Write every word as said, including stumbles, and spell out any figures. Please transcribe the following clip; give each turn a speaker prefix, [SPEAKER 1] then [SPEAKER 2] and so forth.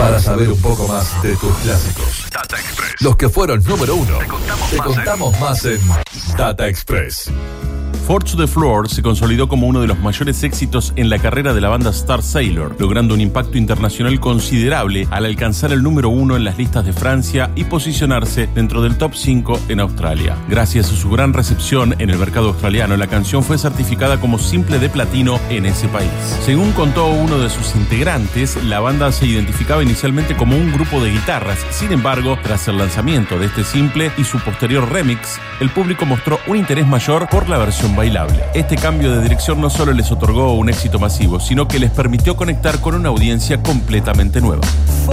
[SPEAKER 1] Para saber un poco más de tus clásicos,
[SPEAKER 2] Data Express.
[SPEAKER 1] los que fueron número uno,
[SPEAKER 2] Te contamos,
[SPEAKER 1] te
[SPEAKER 2] más,
[SPEAKER 1] contamos más en Data Express.
[SPEAKER 3] Four to the Floor se consolidó como uno de los mayores éxitos en la carrera de la banda Star Sailor, logrando un impacto internacional considerable al alcanzar el número uno en las listas de Francia y posicionarse dentro del top cinco en Australia. Gracias a su gran recepción en el mercado australiano, la canción fue certificada como simple de platino en ese país. Según contó uno de sus integrantes, la banda se identificaba inicialmente como un grupo de guitarras. Sin embargo, tras el lanzamiento de este simple y su posterior remix, el público mostró un interés mayor por la versión bailable. Este cambio de dirección no solo les otorgó un éxito masivo, sino que les permitió conectar con una audiencia completamente nueva.